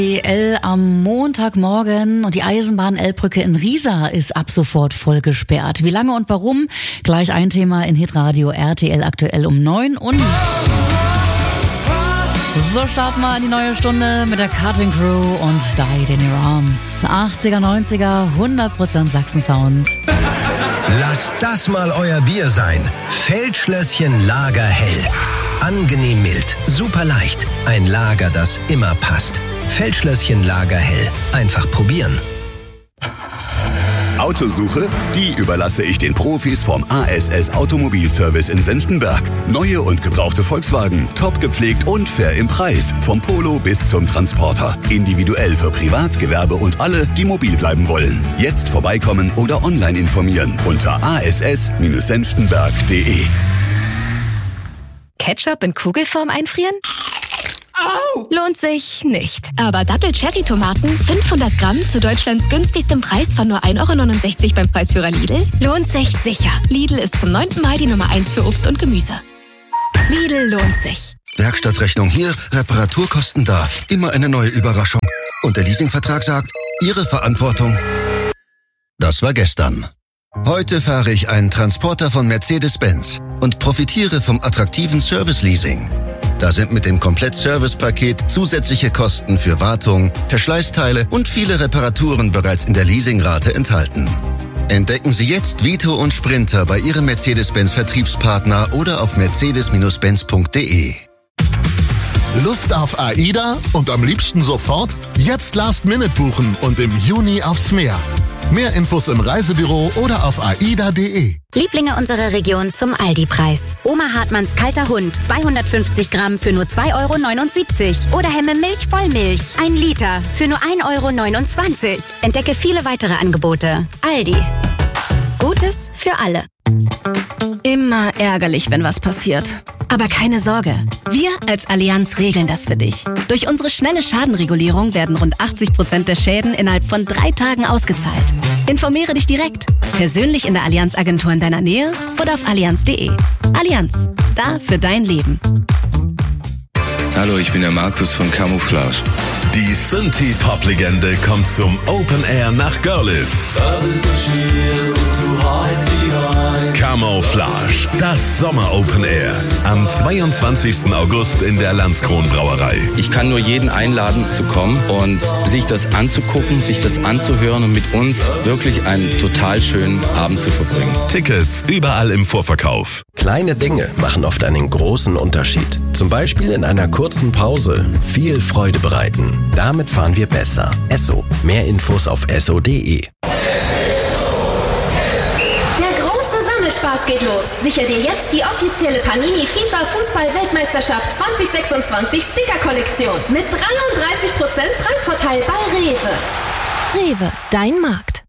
RTL am Montagmorgen und die Eisenbahn-Elbbrücke in Riesa ist ab sofort voll gesperrt. Wie lange und warum? Gleich ein Thema in Hitradio RTL aktuell um 9 und so starten wir in die neue Stunde mit der Cutting Crew und Died in Your Arms. 80er, 90er, 100% Sachsen-Sound. Lasst das mal euer Bier sein. Feldschlösschen Lager hell. Angenehm mild, super leicht. Ein Lager, das immer passt. Feldschlösschen Lager hell. Einfach probieren. Autosuche? Die überlasse ich den Profis vom ASS Automobilservice in Senftenberg. Neue und gebrauchte Volkswagen, top gepflegt und fair im Preis. Vom Polo bis zum Transporter. Individuell für Privat, Gewerbe und alle, die mobil bleiben wollen. Jetzt vorbeikommen oder online informieren unter ass-senftenberg.de. Ketchup in Kugelform einfrieren? Au! Lohnt sich nicht. Aber Dattel-Cherry-Tomaten 500 Gramm zu Deutschlands günstigstem Preis von nur 1,69 € beim Preisführer Lidl? Lohnt sich sicher. Lidl ist zum 9. Mal die Nummer 1 für Obst und Gemüse. Lidl lohnt sich. Werkstattrechnung hier, Reparaturkosten da. Immer eine neue Überraschung. Und der Leasingvertrag sagt, Ihre Verantwortung. Das war gestern. Heute fahre ich einen Transporter von Mercedes-Benz und profitiere vom attraktiven Service-Leasing. Da sind mit dem Komplett-Service-Paket zusätzliche Kosten für Wartung, Verschleißteile und viele Reparaturen bereits in der Leasingrate enthalten. Entdecken Sie jetzt Vito und Sprinter bei Ihrem Mercedes-Benz-Vertriebspartner oder auf mercedes-benz.de. Lust auf AIDA und am liebsten sofort? Jetzt Last-Minute buchen und im Juni aufs Meer. Mehr Infos im Reisebüro oder auf aida.de. Lieblinge unserer Region zum Aldi-Preis. Oma Hartmanns kalter Hund, 250 Gramm für nur 2,79 € Oder Hemme Milch Vollmilch, 1 Liter für nur 1,29 €. Entdecke viele weitere Angebote. Aldi. Gutes für alle. Immer ärgerlich, wenn was passiert. Aber keine Sorge, wir als Allianz regeln das für dich. Durch unsere schnelle Schadenregulierung werden rund 80% der Schäden innerhalb von 3 Tagen ausgezahlt. Informiere dich direkt, persönlich in der Allianz-Agentur in deiner Nähe oder auf allianz.de. Allianz, da für dein Leben. Hallo, ich bin der Markus von Camouflage. Die Synthie-Pop-Legende kommt zum Open Air nach Görlitz. Camouflage, das Sommer-Open Air. Am 22. August in der Landskron-Brauerei. Ich kann nur jeden einladen zu kommen und sich das anzugucken, sich das anzuhören und mit uns wirklich einen total schönen Abend zu verbringen. Tickets überall im Vorverkauf. Kleine Dinge machen oft einen großen Unterschied. Zum Beispiel in einer kurzen Pause viel Freude bereiten. Damit fahren wir besser. Esso. Mehr Infos auf esso.de. Spaß geht los. Sicher dir jetzt die offizielle Panini FIFA Fußball-Weltmeisterschaft 2026 Sticker-Kollektion mit 33% Preisvorteil bei Rewe. Rewe, dein Markt.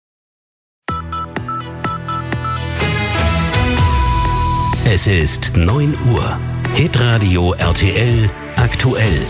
Es ist 9 Uhr. Hitradio RTL aktuell.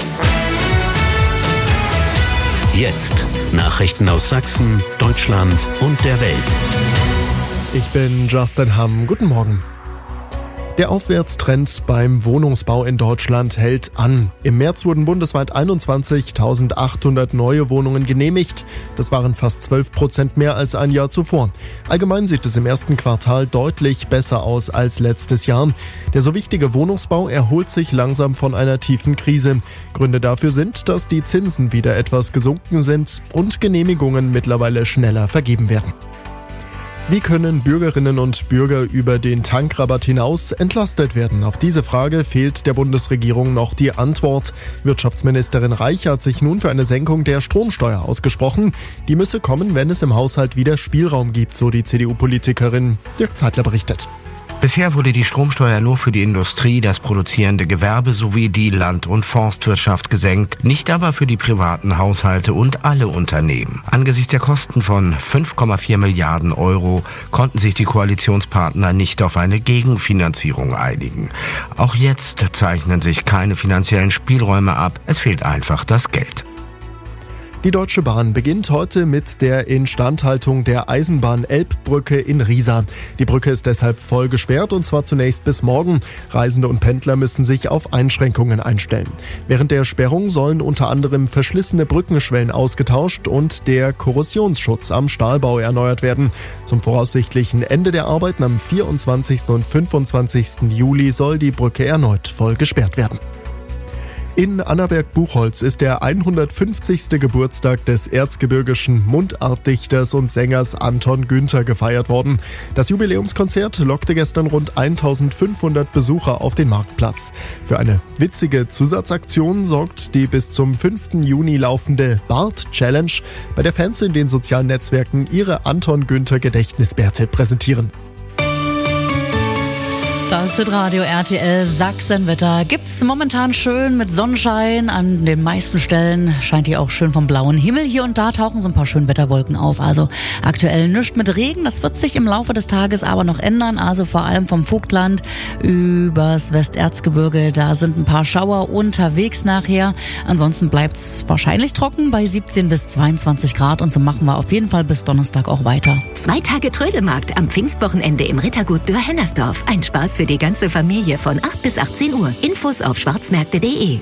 Jetzt Nachrichten aus Sachsen, Deutschland und der Welt. Ich bin Justin Hamm. Guten Morgen. Der Aufwärtstrend beim Wohnungsbau in Deutschland hält an. Im März wurden bundesweit 21.800 neue Wohnungen genehmigt. Das waren fast 12% mehr als ein Jahr zuvor. Allgemein sieht es im ersten Quartal deutlich besser aus als letztes Jahr. Der so wichtige Wohnungsbau erholt sich langsam von einer tiefen Krise. Gründe dafür sind, dass die Zinsen wieder etwas gesunken sind und Genehmigungen mittlerweile schneller vergeben werden. Wie können Bürgerinnen und Bürger über den Tankrabatt hinaus entlastet werden? Auf diese Frage fehlt der Bundesregierung noch die Antwort. Wirtschaftsministerin Reich hat sich nun für eine Senkung der Stromsteuer ausgesprochen. Die müsse kommen, wenn es im Haushalt wieder Spielraum gibt, so die CDU-Politikerin. Dirk Zeitler berichtet. Bisher wurde die Stromsteuer nur für die Industrie, das produzierende Gewerbe sowie die Land- und Forstwirtschaft gesenkt, nicht aber für die privaten Haushalte und alle Unternehmen. Angesichts der Kosten von 5,4 Milliarden € konnten sich die Koalitionspartner nicht auf eine Gegenfinanzierung einigen. Auch jetzt zeichnen sich keine finanziellen Spielräume ab, es fehlt einfach das Geld. Die Deutsche Bahn beginnt heute mit der Instandhaltung der Eisenbahn-Elbbrücke in Riesa. Die Brücke ist deshalb voll gesperrt und zwar zunächst bis morgen. Reisende und Pendler müssen sich auf Einschränkungen einstellen. Während der Sperrung sollen unter anderem verschlissene Brückenschwellen ausgetauscht und der Korrosionsschutz am Stahlbau erneuert werden. Zum voraussichtlichen Ende der Arbeiten am 24. und 25. Juli soll die Brücke erneut voll gesperrt werden. In Annaberg-Buchholz ist der 150. Geburtstag des erzgebirgischen Mundartdichters und Sängers Anton Günther gefeiert worden. Das Jubiläumskonzert lockte gestern rund 1500 Besucher auf den Marktplatz. Für eine witzige Zusatzaktion sorgt die bis zum 5. Juni laufende Bart-Challenge, bei der Fans in den sozialen Netzwerken ihre Anton Günther Gedächtnisbärte präsentieren. Das Hitradio RTL Sachsenwetter gibt's momentan schön mit Sonnenschein. An den meisten Stellen scheint hier auch schön vom blauen Himmel. Hier und da tauchen so ein paar schöne Wetterwolken auf. Also aktuell nichts mit Regen. Das wird sich im Laufe des Tages aber noch ändern. Also vor allem vom Vogtland übers Westerzgebirge. Da sind ein paar Schauer unterwegs nachher. Ansonsten bleibt's wahrscheinlich trocken bei 17 bis 22 Grad. Und so machen wir auf jeden Fall bis Donnerstag auch weiter. 2 Tage Trödelmarkt am Pfingstwochenende im Rittergut Dürr-Hennersdorf. Ein Spaß für die ganze Familie von 8 bis 18 Uhr. Infos auf schwarzmärkte.de.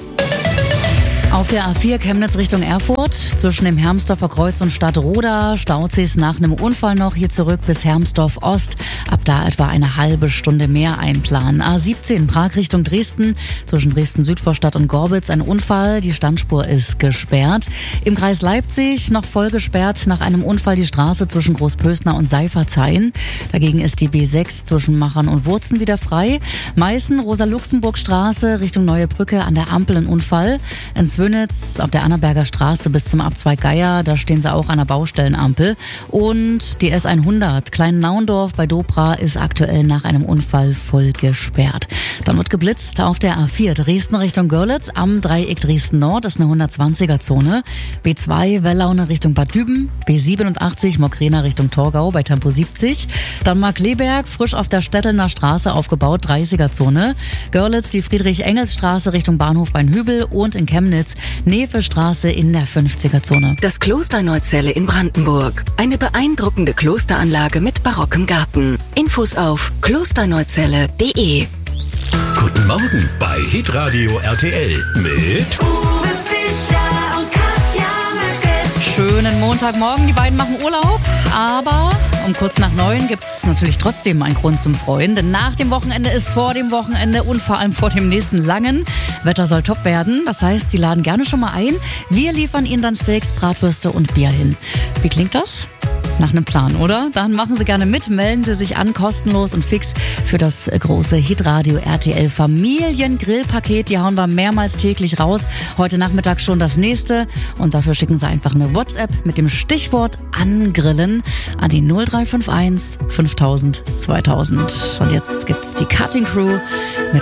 Auf der A4 Chemnitz Richtung Erfurt, zwischen dem Hermsdorfer Kreuz und Stadtroda, staut sich's nach einem Unfall noch hier zurück bis Hermsdorf Ost. Ab da etwa eine halbe Stunde mehr einplanen. A17 Prag Richtung Dresden, zwischen Dresden-Südvorstadt und Gorbitz ein Unfall. Die Standspur ist gesperrt. Im Kreis Leipzig noch voll gesperrt nach einem Unfall die Straße zwischen Großpösner und Seifertshain. Dagegen ist die B6 zwischen Machern und Wurzen wieder frei. Meißen, Rosa-Luxemburg-Straße Richtung Neue Brücke an der Ampel ein Unfall. In Zwönitz auf der Annaberger Straße bis zum Abzweig Geier, da stehen sie auch an der Baustellenampel. Und die S100 Klein-Naundorf bei Dobra ist aktuell nach einem Unfall voll gesperrt. Dann wird geblitzt auf der A4 Dresden Richtung Görlitz am Dreieck Dresden Nord ist eine 120er-Zone. B2 Wellaune Richtung Bad Düben, B87 Mockrena Richtung Torgau bei Tempo 70. Dann Markleberg frisch auf der Stettelner Straße aufgebaut, 30er-Zone. Görlitz die Friedrich-Engels-Straße Richtung Bahnhof Beinhübel und in Chemnitz Nevestraße in der 50er-Zone. Das Kloster Neuzelle in Brandenburg. Eine beeindruckende Klosteranlage mit barockem Garten. Infos auf klosterneuzelle.de. Guten Morgen bei Hitradio RTL mit Uwe Fischer und Katja Möcke. Schönen Montagmorgen, die beiden machen Urlaub, aber um kurz nach 9 gibt es natürlich trotzdem einen Grund zum Freuen, denn nach dem Wochenende ist vor dem Wochenende und vor allem vor dem nächsten langen. Wetter soll top werden, das heißt, Sie laden gerne schon mal ein. Wir liefern Ihnen dann Steaks, Bratwürste und Bier hin. Wie klingt das? Nach einem Plan, oder? Dann machen Sie gerne mit, melden Sie sich an, kostenlos und fix für das große Hitradio RTL Familiengrillpaket. Die hauen wir mehrmals täglich raus. Heute Nachmittag schon das nächste und dafür schicken Sie einfach eine WhatsApp mit dem Stichwort Angrillen an die 0351 5000 2000. Und jetzt gibt's die Cutting Crew mit